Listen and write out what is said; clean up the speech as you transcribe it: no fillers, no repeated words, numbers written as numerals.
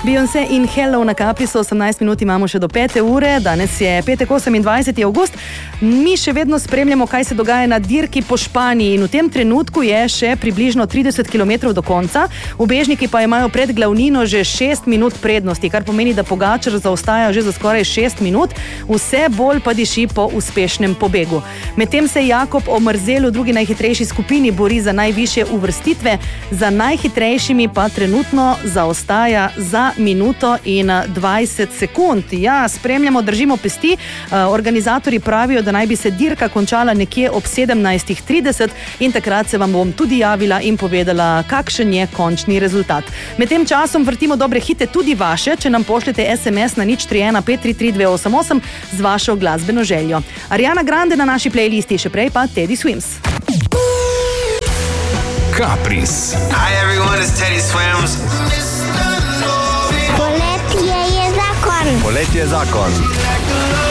Beyoncé in Hello na Caprisu, 18 minut imamo še do 5. ure, danes je petek 28. avgust. Mi še vedno spremljamo, kaj se dogaja na dirki po Španiji in v tem trenutku je še približno 30 km do konca. Ubežniki pa imajo pred glavnino že 6 minut prednosti, kar pomeni, da Pogačar zaostaja že za skoraj 6 minut, vse bolj pa diši po uspešnem pobegu. Medtem se Jakob Omerzel v drugi najhitrejši skupini bori za najvišje uvrstitve, za najhitrejšimi pa trenutno zaostaja za minuto in 20 sekund. Ja, spremljamo, držimo pesti. Organizatori pravijo, da naj bi se dirka končala nekje ob 17:30 in takrat se vam bom tudi javila in povedala, kakšen je končni rezultat. Med tem časom vrtimo dobre hite, tudi vaše, če nam pošljete SMS na 031 533 288 z vašo glasbeno željo. Ariana Grande na naši playlisti, še prej pa Teddy Swims. Capris. Hi everyone, it's Teddy Swims. Poletje je zakon. Poletje je zakon.